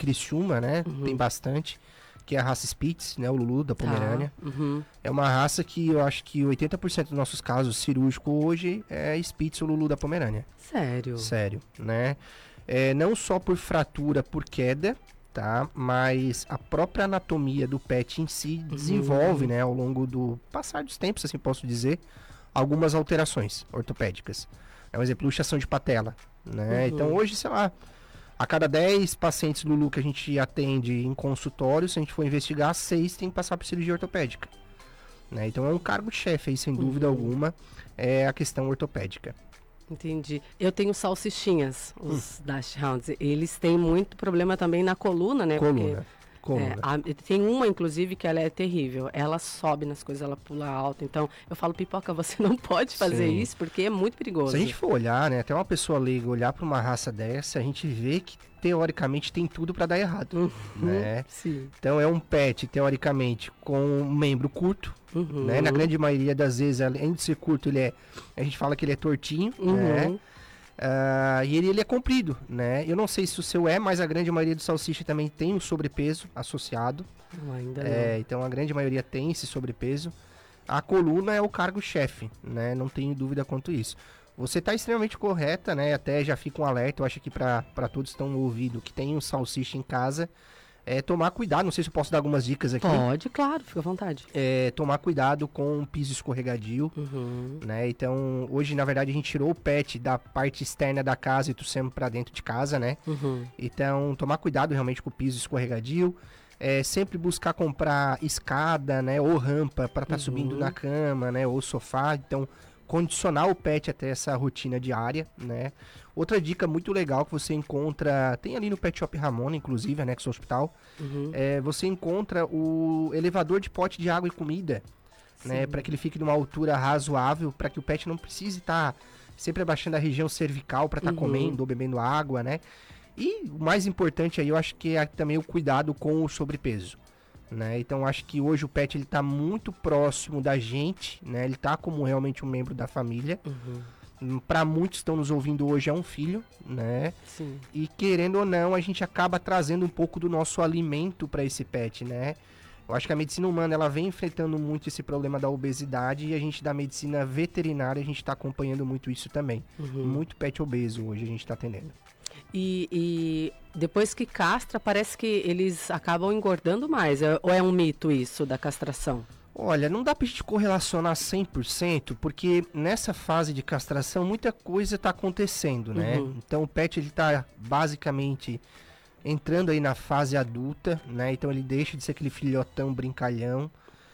Criciúma, né? Tem bastante. Que é a raça Spitz, né? O Lulu da Pomerânia. É uma raça que eu acho que 80% dos nossos casos cirúrgicos hoje é Spitz ou Lulu da Pomerânia. Sério? Sério, né? Não só por fratura, por queda, tá? Mas a própria anatomia do pet em si desenvolve, né? Ao longo do passar dos tempos, assim posso dizer, algumas alterações ortopédicas. É um exemplo, luxação de patela, né? Então hoje, sei lá, a cada 10 pacientes Lulu que a gente atende em consultório, se a gente for investigar, 6 tem que passar por cirurgia ortopédica. Né? Então é um cargo-chefe aí, sem dúvida alguma, é a questão ortopédica. Entendi. Eu tenho salsichinhas, os Dachshunds. Eles têm muito problema também na coluna, né? Coluna. Tem uma, inclusive, que ela é terrível. Ela sobe nas coisas, ela pula alto. Então, eu falo, Pipoca, você não pode fazer isso, porque é muito perigoso. Se a gente for olhar, né, até uma pessoa leiga olhar para uma raça dessa, a gente vê que, teoricamente, tem tudo para dar errado, né? Sim. Então, é um pet, teoricamente, com um membro curto, né? Na grande maioria das vezes, além de ser curto, a gente fala que ele é tortinho, né? E ele é comprido, né? Eu não sei se o seu mas a grande maioria dos salsicha também tem um sobrepeso associado. Ainda não. Então a grande maioria tem esse sobrepeso. A coluna é o cargo-chefe, né? Não tenho dúvida quanto isso. Você está extremamente correta, né? Até já fica um alerta, eu acho que para todos que estão ouvindo que tem um salsicha em casa, tomar cuidado, não sei se eu posso dar algumas dicas aqui. Pode, claro, fica à vontade. Tomar cuidado com o piso escorregadio, né? Então, hoje, na verdade, a gente tirou o pet da parte externa da casa e trouxemos para dentro de casa, né? Então, tomar cuidado realmente com o piso escorregadio. Sempre buscar comprar escada, né? Ou rampa para estar subindo na cama, né? Ou sofá. Então, condicionar o pet até essa rotina diária, né? Outra dica muito legal que você encontra, tem ali no Pet Shop Ramona, inclusive, anexo ao hospital, você encontra o elevador de pote de água e comida, né? Para que ele fique numa altura razoável, para que o pet não precise estar sempre abaixando a região cervical para estar comendo ou bebendo água, né? E o mais importante aí, eu acho que é também o cuidado com o sobrepeso. Né? Então acho que hoje o pet ele tá muito próximo da gente, né? Ele tá como realmente um membro da família. Para muitos que estão nos ouvindo hoje é um filho, né? Sim. E querendo ou não, a gente acaba trazendo um pouco do nosso alimento para esse pet, né? Eu acho que a medicina humana ela vem enfrentando muito esse problema da obesidade e a gente da medicina veterinária a gente está acompanhando muito isso também. Muito pet obeso hoje a gente está atendendo. E depois que castra, parece que eles acabam engordando mais. Ou é um mito isso da castração? Olha, não dá pra gente correlacionar 100%, porque nessa fase de castração muita coisa tá acontecendo, né? Então o pet ele tá basicamente entrando aí na fase adulta, né? Então ele deixa de ser aquele filhotão brincalhão.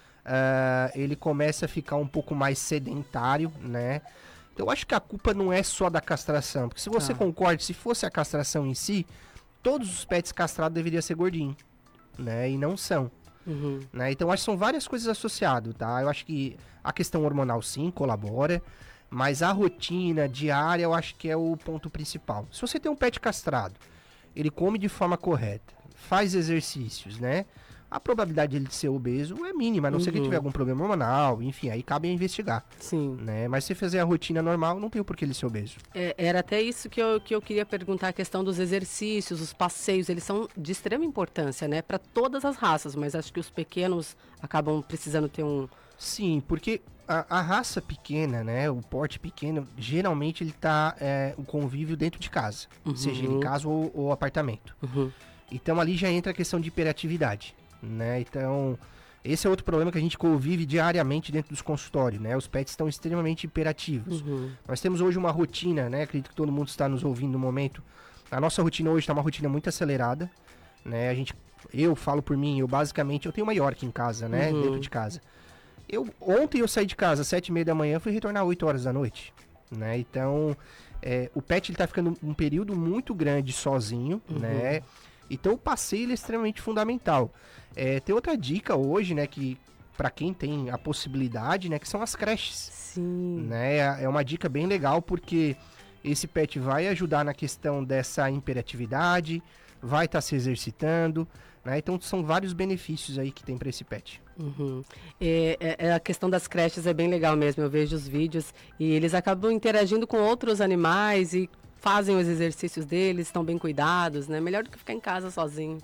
Ele começa a ficar um pouco mais sedentário, né? Então eu acho que a culpa não é só da castração, porque se você concorda, se fosse a castração em si, todos os pets castrados deveriam ser gordinhos, né? E não são. Né? Então acho que são várias coisas associadas, tá? Eu acho que a questão hormonal sim colabora, mas a rotina diária eu acho que é o ponto principal. Se você tem um pet castrado, ele come de forma correta, faz exercícios, né? A probabilidade dele de ser obeso é mínima, a não ser que ele tiver algum problema hormonal, enfim, aí cabe a investigar. Sim. Né? Mas se fizer a rotina normal, não tem o porquê ele ser obeso. Era até isso que eu queria perguntar, a questão dos exercícios, os passeios, eles são de extrema importância, né? Para todas as raças, mas acho que os pequenos acabam precisando ter um... Sim, porque a raça pequena, né, o porte pequeno, geralmente ele tá o convívio dentro de casa, seja ele casa ou apartamento. Então ali já entra a questão de hiperatividade. Né? Então, esse é outro problema que a gente convive diariamente dentro dos consultórios, né? Os pets estão extremamente hiperativos. Nós temos hoje uma rotina, né? Acredito que todo mundo está nos ouvindo no momento. A nossa rotina hoje está uma rotina muito acelerada, né? Eu falo por mim, eu tenho uma York em casa, né? Dentro de casa. Ontem eu saí de casa às 7h30 da manhã, fui retornar às 8 horas da noite, né? Então, o pet ele tá ficando um período muito grande sozinho, né? Então o passeio ele é extremamente fundamental. Tem outra dica hoje, né, que para quem tem a possibilidade, né, que são as creches. Sim. Né? É uma dica bem legal porque esse pet vai ajudar na questão dessa hiperatividade, vai estar se exercitando, né? Então são vários benefícios aí que tem para esse pet. A questão das creches é bem legal mesmo, eu vejo os vídeos e eles acabam interagindo com outros animais e fazem os exercícios deles, estão bem cuidados, né? Melhor do que ficar em casa sozinhos.